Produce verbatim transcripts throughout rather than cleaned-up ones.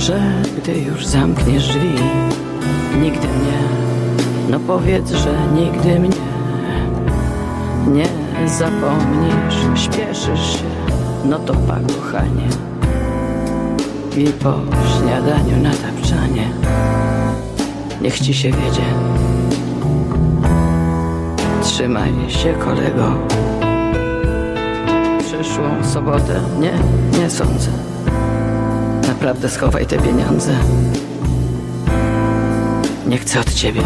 że gdy już zamkniesz drzwi, nigdy mnie, no powiedz, że nigdy mnie nie zapomnisz. Śpieszysz się, no to pa, kochanie, i po śniadaniu na tapczanie niech ci się wiedzie. Trzymaj się, kolego. Przyszłą sobotę nie, nie sądzę. Naprawdę schowaj te pieniądze. Nie chcę od ciebie.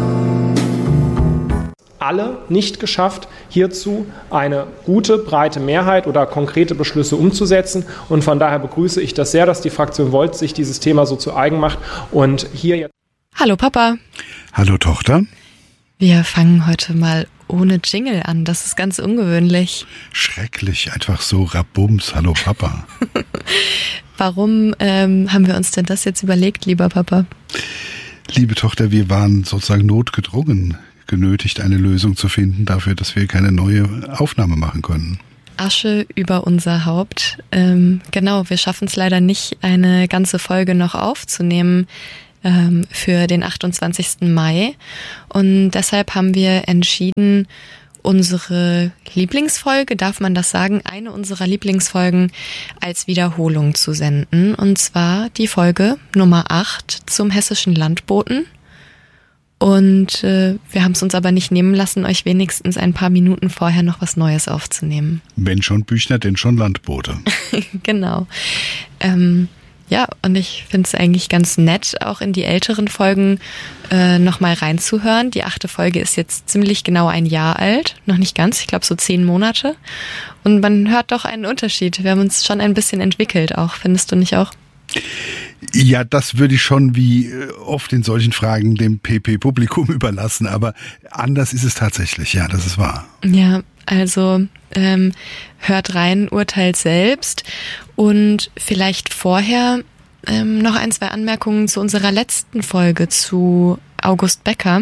Alle nicht geschafft, hierzu eine gute, breite Mehrheit oder konkrete Beschlüsse umzusetzen. Und von daher begrüße ich das sehr, dass die Fraktion Volt sich dieses Thema so zu eigen macht und hier jetzt. Hallo Papa. Hallo Tochter. Wir fangen heute mal ohne Jingle an. Das ist ganz ungewöhnlich. Schrecklich, einfach so rabums. Hallo Papa. Warum ähm, haben wir uns denn das jetzt überlegt, lieber Papa? Liebe Tochter, wir waren sozusagen notgedrungen genötigt, eine Lösung zu finden dafür, dass wir keine neue Aufnahme machen können. Asche über unser Haupt. Ähm, genau, wir schaffen es leider nicht, eine ganze Folge noch aufzunehmen ähm, für den achtundzwanzigsten Mai. Und deshalb haben wir entschieden, unsere Lieblingsfolge, darf man das sagen, eine unserer Lieblingsfolgen als Wiederholung zu senden. Und zwar die Folge Nummer acht zum hessischen Landboten. Und äh, wir haben es uns aber nicht nehmen lassen, euch wenigstens ein paar Minuten vorher noch was Neues aufzunehmen. Wenn schon Büchner, denn schon Landbote. Genau. Ähm, ja, und ich finde es eigentlich ganz nett, auch in die älteren Folgen äh, nochmal reinzuhören. Die achte Folge ist jetzt ziemlich genau ein Jahr alt. Noch nicht ganz, ich glaube so zehn Monate. Und man hört doch einen Unterschied. Wir haben uns schon ein bisschen entwickelt auch, findest du nicht auch? Ja, das würde ich schon wie oft in solchen Fragen dem P P-Publikum überlassen, aber anders ist es tatsächlich, ja, das ist wahr. Ja, also ähm, hört rein, urteilt selbst und vielleicht vorher ähm, noch ein, zwei Anmerkungen zu unserer letzten Folge zu August Becker.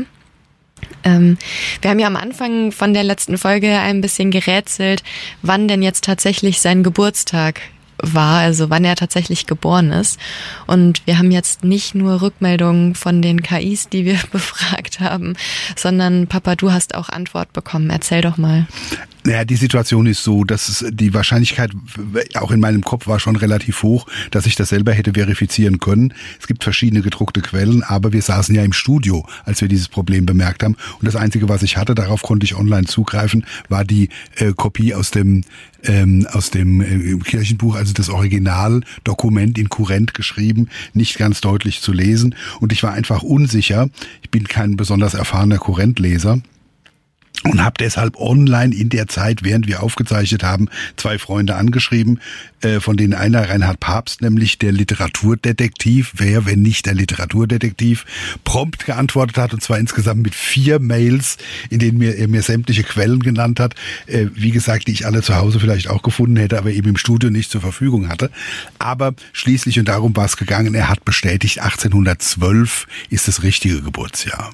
Ähm, wir haben ja am Anfang von der letzten Folge ein bisschen gerätselt, wann denn jetzt tatsächlich sein Geburtstag war, also wann er tatsächlich geboren ist. Und wir haben jetzt nicht nur Rückmeldungen von den K Is, die wir befragt haben, sondern Papa, du hast auch Antwort bekommen. Erzähl doch mal. Naja, die Situation ist so, dass es die Wahrscheinlichkeit auch in meinem Kopf war schon relativ hoch, dass ich das selber hätte verifizieren können. Es gibt verschiedene gedruckte Quellen, aber wir saßen ja im Studio, als wir dieses Problem bemerkt haben. Und das Einzige, was ich hatte, darauf konnte ich online zugreifen, war die äh, Kopie aus dem ähm, aus dem äh, Kirchenbuch, also das Originaldokument in Kurrent geschrieben, nicht ganz deutlich zu lesen. Und ich war einfach unsicher. Ich bin kein besonders erfahrener Kurrentleser. Und habe deshalb online in der Zeit, während wir aufgezeichnet haben, zwei Freunde angeschrieben, äh, von denen einer, Reinhard Papst, nämlich der Literaturdetektiv, wer, wenn nicht der Literaturdetektiv, prompt geantwortet hat, und zwar insgesamt mit vier Mails, in denen mir, er mir sämtliche Quellen genannt hat, äh, wie gesagt, die ich alle zu Hause vielleicht auch gefunden hätte, aber eben im Studio nicht zur Verfügung hatte. Aber schließlich, und darum war es gegangen, er hat bestätigt, achtzehnhundertzwölf ist das richtige Geburtsjahr.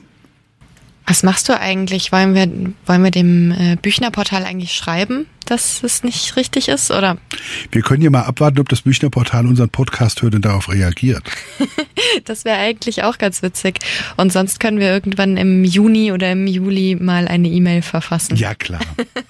Was machst du eigentlich? Wollen wir, wollen wir dem äh, Büchner-Portal eigentlich schreiben, dass es nicht richtig ist, oder? Wir können ja mal abwarten, ob das Büchner-Portal unseren Podcast hört und darauf reagiert. Das wäre eigentlich auch ganz witzig. Und sonst können wir irgendwann im Juni oder im Juli mal eine E-Mail verfassen. Ja, klar.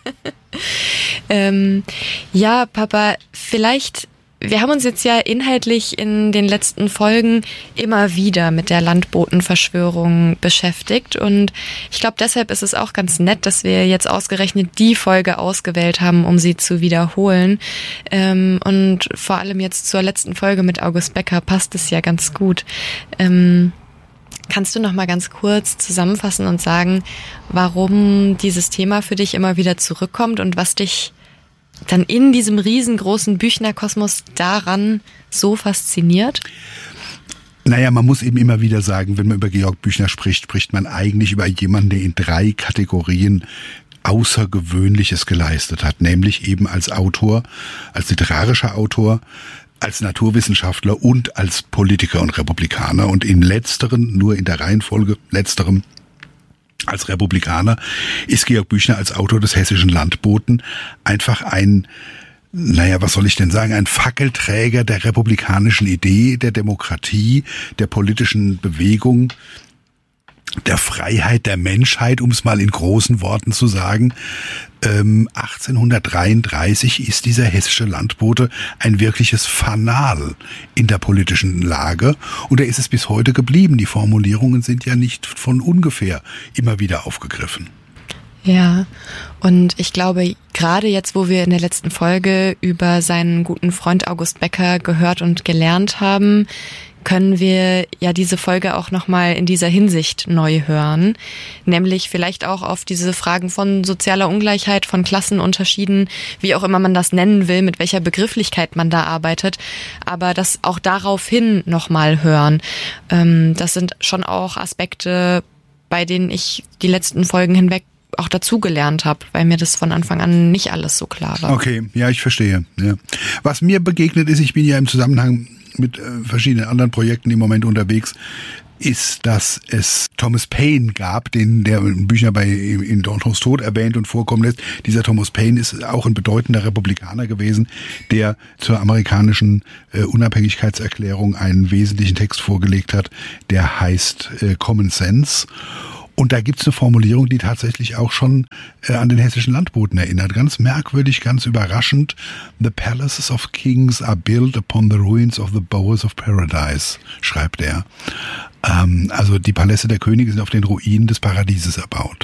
ähm, ja, Papa, vielleicht... Wir haben uns jetzt ja inhaltlich in den letzten Folgen immer wieder mit der Landbotenverschwörung beschäftigt und ich glaube, deshalb ist es auch ganz nett, dass wir jetzt ausgerechnet die Folge ausgewählt haben, um sie zu wiederholen. Und vor allem jetzt zur letzten Folge mit August Becker passt es ja ganz gut. Kannst du noch mal ganz kurz zusammenfassen und sagen, warum dieses Thema für dich immer wieder zurückkommt und was dich dann in diesem riesengroßen Büchner-Kosmos daran so fasziniert? Naja, man muss eben immer wieder sagen, wenn man über Georg Büchner spricht, spricht man eigentlich über jemanden, der in drei Kategorien Außergewöhnliches geleistet hat, nämlich eben als Autor, als literarischer Autor, als Naturwissenschaftler und als Politiker und Republikaner. Und in letzteren, nur in der Reihenfolge letzterem, als Republikaner ist Georg Büchner als Autor des hessischen Landboten einfach ein naja, was soll ich denn sagen, ein Fackelträger der republikanischen Idee, der Demokratie, der politischen Bewegung, der Freiheit der Menschheit, um es mal in großen Worten zu sagen. Ähm, achtzehnhundertdreiunddreißig ist dieser hessische Landbote ein wirkliches Fanal in der politischen Lage und da ist es bis heute geblieben. Die Formulierungen sind ja nicht von ungefähr immer wieder aufgegriffen. Ja, und ich glaube, gerade jetzt, wo wir in der letzten Folge über seinen guten Freund August Becker gehört und gelernt haben, können wir ja diese Folge auch nochmal in dieser Hinsicht neu hören. Nämlich vielleicht auch auf diese Fragen von sozialer Ungleichheit, von Klassenunterschieden, wie auch immer man das nennen will, mit welcher Begrifflichkeit man da arbeitet. Aber das auch daraufhin nochmal hören. Das sind schon auch Aspekte, bei denen ich die letzten Folgen hinweg auch dazugelernt habe, weil mir das von Anfang an nicht alles so klar war. Okay, ja, ich verstehe. Ja. Was mir begegnet ist, ich bin ja im Zusammenhang mit äh, verschiedenen anderen Projekten im Moment unterwegs, ist, dass es Thomas Paine gab, den der in Büchern bei in Dante's Tod erwähnt und vorkommen lässt. Dieser Thomas Paine ist auch ein bedeutender Republikaner gewesen, der zur amerikanischen äh, Unabhängigkeitserklärung einen wesentlichen Text vorgelegt hat, der heißt äh, Common Sense. Und da gibt's eine Formulierung, die tatsächlich auch schon äh, an den hessischen Landboten erinnert. Ganz merkwürdig, ganz überraschend. The palaces of kings are built upon the ruins of the bowers of paradise, schreibt er. Ähm, also die Paläste der Könige sind auf den Ruinen des Paradieses erbaut.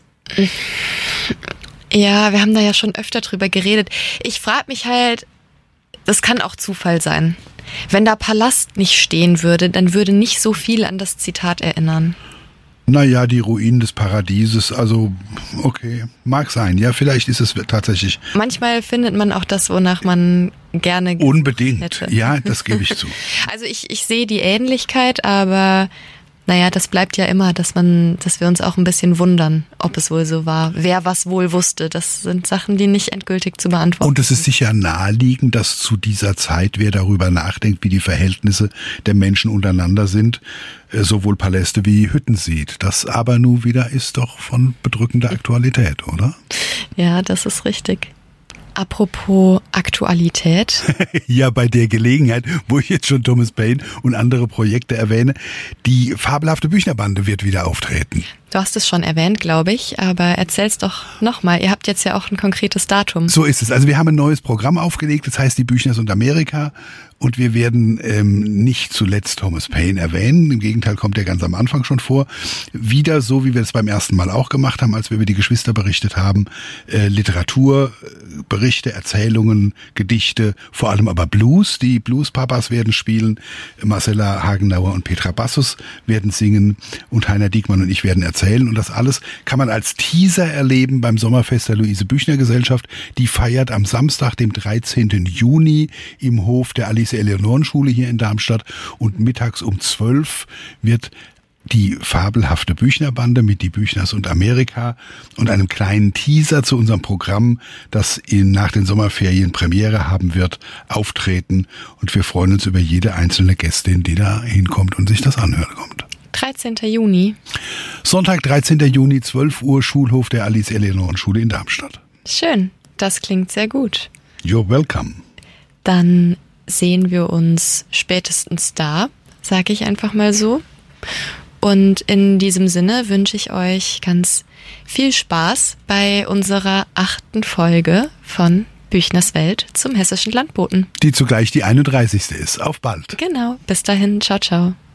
Ja, wir haben da ja schon öfter drüber geredet. Ich frage mich halt, das kann auch Zufall sein. Wenn da Palast nicht stehen würde, dann würde nicht so viel an das Zitat erinnern. Naja, die Ruinen des Paradieses, also okay, mag sein. Ja, vielleicht ist es tatsächlich... Manchmal findet man auch das, wonach man gerne unbedingt hätte. Ja, das gebe ich zu. Also ich, ich sehe die Ähnlichkeit, aber naja, das bleibt ja immer, dass man, dass wir uns auch ein bisschen wundern, ob es wohl so war. Wer was wohl wusste, das sind Sachen, die nicht endgültig zu beantworten sind. Und es ist sicher naheliegend, dass zu dieser Zeit, wer darüber nachdenkt, wie die Verhältnisse der Menschen untereinander sind, sowohl Paläste wie Hütten sieht. Das aber nun wieder ist doch von bedrückender Aktualität, oder? Ja, das ist richtig. Apropos Aktualität. Ja, bei der Gelegenheit, wo ich jetzt schon Thomas Paine und andere Projekte erwähne, die fabelhafte Büchnerbande wird wieder auftreten. Du hast es schon erwähnt, glaube ich, aber erzähl's doch nochmal. Ihr habt jetzt ja auch ein konkretes Datum. So ist es. Also wir haben ein neues Programm aufgelegt, das heißt die Büchners und Amerika. Und wir werden ähm, nicht zuletzt Thomas Paine erwähnen. Im Gegenteil kommt er ganz am Anfang schon vor. Wieder so, wie wir es beim ersten Mal auch gemacht haben, als wir über die Geschwister berichtet haben. Äh, Literaturberichte, Erzählungen, Gedichte, vor allem aber Blues. Die Blues-Papas werden spielen. Marcella Hagenauer und Petra Bassus werden singen. Und Heiner Diekmann und ich werden erzählen. Und das alles kann man als Teaser erleben beim Sommerfest der Luise-Büchner-Gesellschaft. Die feiert am Samstag, dem dreizehnten Juni im Hof der Alice-Eleonoren-Schule hier in Darmstadt, und mittags um zwölf wird die fabelhafte Büchnerbande mit die Büchners und Amerika und einem kleinen Teaser zu unserem Programm, das in, nach den Sommerferien Premiere haben wird, auftreten, und wir freuen uns über jede einzelne Gästin, die da hinkommt und sich das anhören kommt. dreizehnten Juni. Sonntag, dreizehnten Juni, zwölf Uhr, Schulhof der Alice-Eleonoren-Schule in Darmstadt. Schön, das klingt sehr gut. You're welcome. Dann sehen wir uns spätestens da, sage ich einfach mal so. Und in diesem Sinne wünsche ich euch ganz viel Spaß bei unserer achten Folge von Büchners Welt zum hessischen Landboten. Die zugleich die einunddreißigste ist. Auf bald. Genau, bis dahin, ciao, ciao.